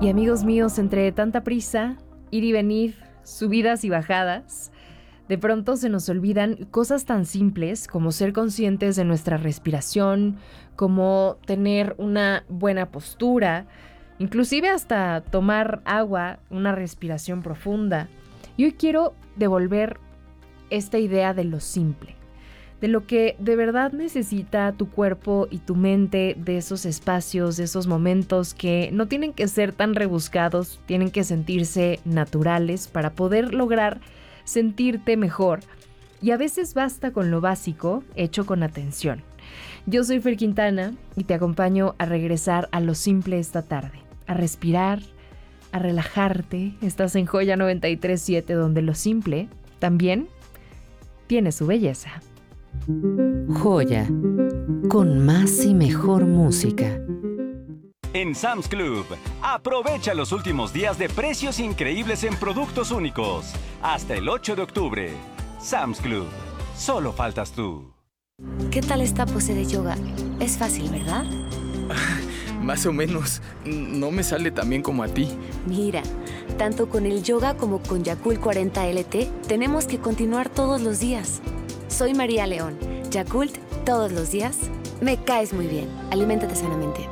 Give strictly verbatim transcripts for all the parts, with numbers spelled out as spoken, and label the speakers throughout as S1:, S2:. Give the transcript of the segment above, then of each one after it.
S1: Y amigos míos, entre tanta prisa, ir y venir, subidas y bajadas, de pronto se nos olvidan cosas tan simples como ser conscientes de nuestra respiración, como tener una buena postura, inclusive hasta tomar agua, una respiración profunda. Y hoy quiero devolver esta idea de lo simple, de lo que de verdad necesita tu cuerpo y tu mente, de esos espacios, de esos momentos que no tienen que ser tan rebuscados, tienen que sentirse naturales para poder lograr sentirte mejor. Y a veces basta con lo básico, hecho con atención. Yo soy Fer Quintana y te acompaño a regresar a lo simple esta tarde, a respirar, a relajarte. Estás en Joya noventa y tres punto siete, donde lo simple también tiene su belleza.
S2: Joya, con más y mejor música.
S3: En Sam's Club, aprovecha los últimos días de precios increíbles en productos únicos. Hasta el ocho de octubre. Sam's Club, solo faltas tú.
S4: ¿Qué tal esta pose de yoga? Es fácil, ¿verdad?
S5: Más o menos. No me sale tan bien como a ti.
S4: Mira, tanto con el yoga como con Yakult cuarenta L T, tenemos que continuar todos los días. Soy María León. Yakult, todos los días. Me caes muy bien. Aliméntate sanamente.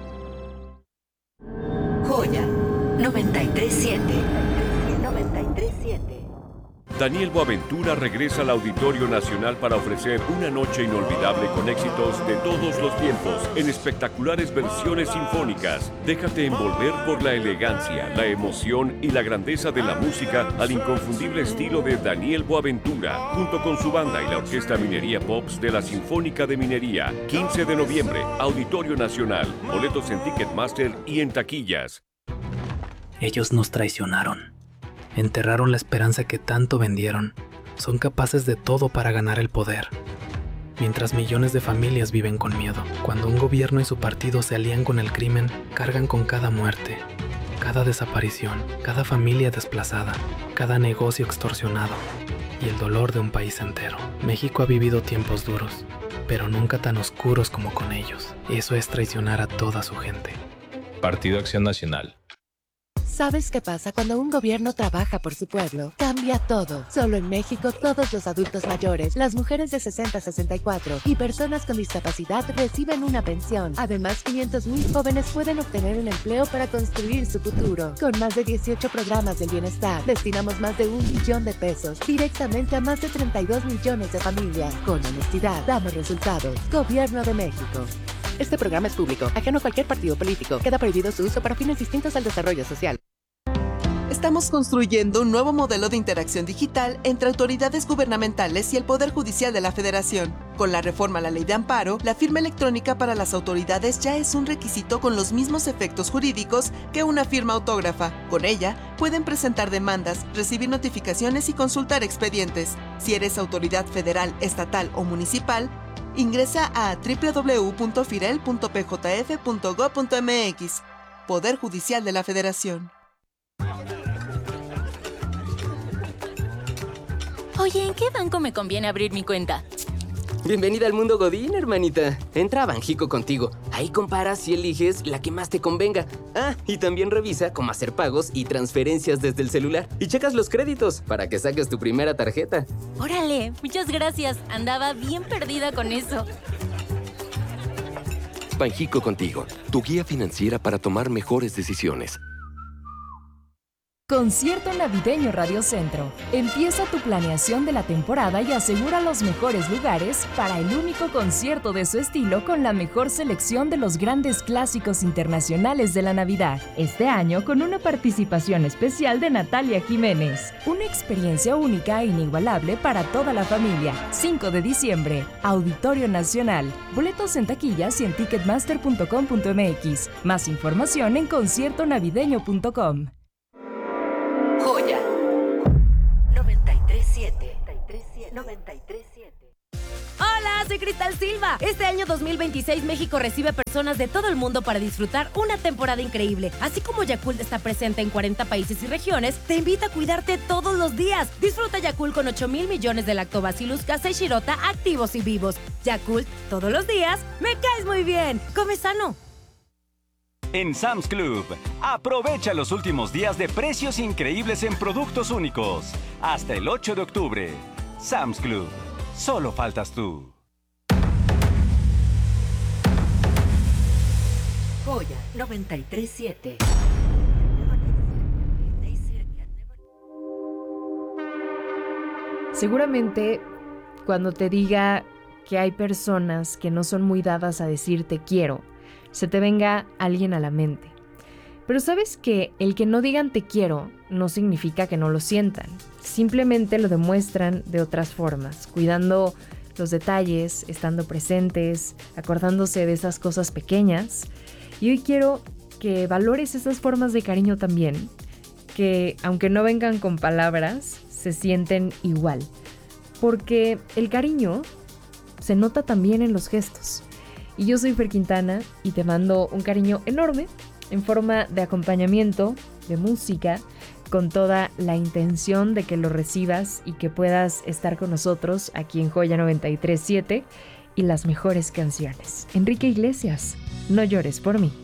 S2: Joya noventa y tres punto siete. noventa y tres punto siete.
S6: Daniel Boaventura regresa al Auditorio Nacional para ofrecer una noche inolvidable con éxitos de todos los tiempos en espectaculares versiones sinfónicas. Déjate envolver por la elegancia, la emoción y la grandeza de la música al inconfundible estilo de Daniel Boaventura, junto con su banda y la Orquesta Minería Pops de la Sinfónica de Minería. quince de noviembre, Auditorio Nacional. Boletos en Ticketmaster y en taquillas.
S7: Ellos nos traicionaron. Enterraron la esperanza que tanto vendieron. Son capaces de todo para ganar el poder. Mientras millones de familias viven con miedo. Cuando un gobierno y su partido se alían con el crimen, cargan con cada muerte, cada desaparición, cada familia desplazada, cada negocio extorsionado y el dolor de un país entero. México ha vivido tiempos duros, pero nunca tan oscuros como con ellos. Eso es traicionar a toda su gente.
S8: Partido Acción Nacional.
S9: ¿Sabes qué pasa cuando un gobierno trabaja por su pueblo? Cambia todo. Solo en México, todos los adultos mayores, las mujeres de sesenta a sesenta y cuatro y personas con discapacidad reciben una pensión. Además, quinientos mil jóvenes pueden obtener un empleo para construir su futuro. Con más de dieciocho programas del bienestar, destinamos más de un millón de pesos directamente a más de treinta y dos millones de familias. Con honestidad, damos resultados. Gobierno de México. Este programa es público, ajeno a cualquier partido político. Queda prohibido su uso para fines distintos al desarrollo social.
S10: Estamos construyendo un nuevo modelo de interacción digital entre autoridades gubernamentales y el Poder Judicial de la Federación. Con la reforma a la Ley de Amparo, la firma electrónica para las autoridades ya es un requisito con los mismos efectos jurídicos que una firma autógrafa. Con ella, pueden presentar demandas, recibir notificaciones y consultar expedientes. Si eres autoridad federal, estatal o municipal, ingresa a doble u doble u doble u punto firel punto p j f punto gob punto m x. Poder Judicial de la Federación.
S11: Oye, ¿en qué banco me conviene abrir mi cuenta?
S12: Bienvenida al mundo Godín, hermanita. Entra a Banjico contigo. Ahí comparas y eliges la que más te convenga. Ah, y también revisa cómo hacer pagos y transferencias desde el celular. Y checas los créditos para que saques tu primera tarjeta.
S11: Órale, muchas gracias. Andaba bien perdida con eso.
S13: Banjico contigo, tu guía financiera para tomar mejores decisiones.
S1: Concierto Navideño Radio Centro. Empieza tu planeación de la temporada y asegura los mejores lugares para el único concierto de su estilo con la mejor selección de los grandes clásicos internacionales de la Navidad. Este año con una participación especial de Natalia Jiménez. Una experiencia única e inigualable para toda la familia. cinco de diciembre, Auditorio Nacional. Boletos en taquillas y en ticketmaster punto com punto m x. Más información en concierto navideño punto com.
S2: Joya noventa y tres punto siete. noventa y tres punto siete.
S14: Hola, soy Cristal Silva. Este año dos mil veintiséis México recibe a personas de todo el mundo para disfrutar una temporada increíble. Así como Yakult está presente en cuarenta países y regiones, te invita a cuidarte todos los días. Disfruta Yakult con ocho mil millones de Lactobacillus casei shirota activos y vivos. Yakult, todos los días, me caes muy bien. Come sano.
S3: En Sam's Club, aprovecha los últimos días de precios increíbles en productos únicos. Hasta el ocho de octubre. Sam's Club. Solo faltas tú.
S2: Joya noventa y tres siete.
S1: Seguramente cuando te diga que hay personas que no son muy dadas a decir te quiero, se te venga alguien a la mente. Pero sabes que el que no digan te quiero no significa que no lo sientan. Simplemente lo demuestran de otras formas, cuidando los detalles, estando presentes, acordándose de esas cosas pequeñas. Y hoy quiero que valores esas formas de cariño también, que aunque no vengan con palabras, se sienten igual. Porque el cariño se nota también en los gestos. Y yo soy Fer Quintana y te mando un cariño enorme en forma de acompañamiento, de música, con toda la intención de que lo recibas y que puedas estar con nosotros aquí en Joya noventa y tres siete y las mejores canciones. Enrique Iglesias, No llores por mí.